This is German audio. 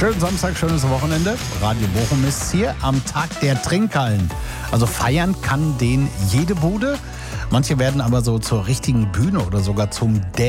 Schönen Samstag, schönes Wochenende. Radio Bochum ist hier am Tag der Trinkhallen. Also feiern kann den jede Bude. Manche werden aber so zur richtigen Bühne oder sogar zum